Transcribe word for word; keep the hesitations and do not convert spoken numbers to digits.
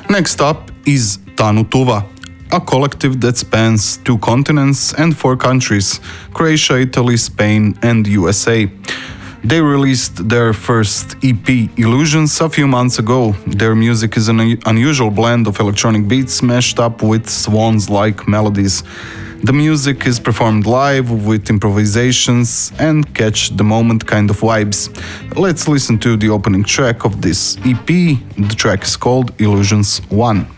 Next up is Tanu Tuva, a collective that spans two continents and four countries: Croatia, Italy, Spain, and U S A. They released their first E P, Illusions, a few months ago. Their music is an unusual blend of electronic beats mashed up with swans-like melodies. The music is performed live with improvisations and catch-the-moment kind of vibes. Let's listen to the opening track of this E P. The track is called Illusions one.